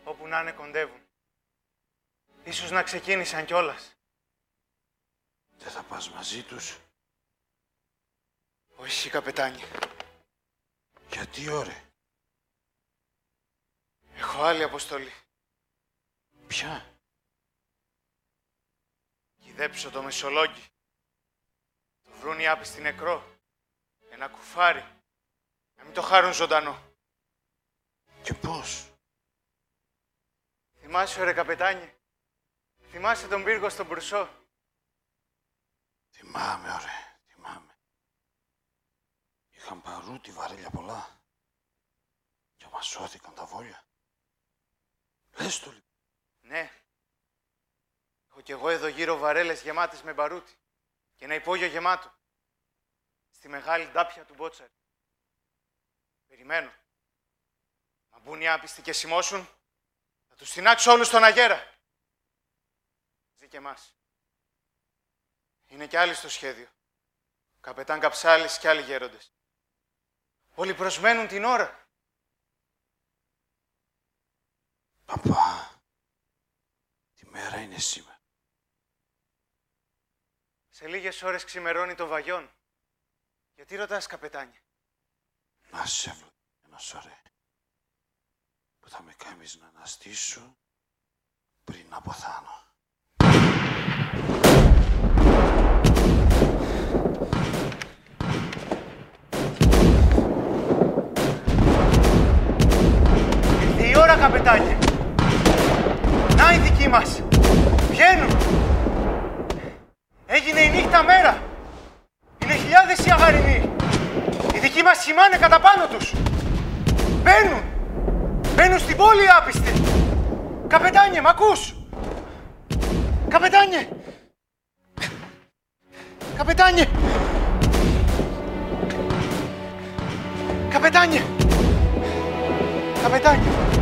Όπου να είναι κοντεύουν. Ίσως να ξεκίνησαν κιόλας. Δεν θα πας μαζί τους? Όχι, καπετάνιε. Γιατί ωρε? Έχω άλλη αποστολή. Ποια? Κυδέψω το Μεσολόγγι. Το βρουν οι άπιστοι νεκρό. Ένα κουφάρι. Να μην το χάρουν ζωντανό. Και πώς? Θυμάσαι, ρε καπετάνιε. Θυμάσαι τον πύργο στον Μπουρσό. Θυμάμαι, ωραία, θυμάμαι. Είχαν παρούτι βαρέλια πολλά και μας σώθηκαν τα βόλια. Λες το λοιπόν. Ναι. Έχω κι εγώ εδώ γύρω βαρέλες γεμάτες με μπαρούτι και ένα υπόγειο γεμάτο. Στη μεγάλη ντάπια του Μπότσαρη. Περιμένω. Μα μπουν οι άπιστοι και σημώσουν, θα τους τεινάξω όλους στον αγέρα. Ζει και εμάς. Είναι κι άλλοι στο σχέδιο. Καπετάν Καψάλης κι άλλοι γέροντες. Όλοι προσμένουν την ώρα. Παπά, τι μέρα είναι σήμερα? Σε λίγες ώρες ξημερώνει το Βαγιόν. Γιατί ρωτάς, καπετάνιε? Να σε έβλεπε ένας ωραία που θα με κάνεις να αναστήσω πριν αποθάνω. Ήρθε η ώρα, καπετάνιε. Να οι δικοί μας. Βγαίνουν. Έγινε η νύχτα μέρα. Είναι χιλιάδες οι αγαρινοί. Οι δικοί μας χυμάνε κατά πάνω τους. Μπαίνουν. Μπαίνουν στην πόλη οι άπιστοι. Καπετάνιε, μ' ακούς? Καπετάνιε. Καπετάνιε. Καπετάνιε. Καπετάνιε.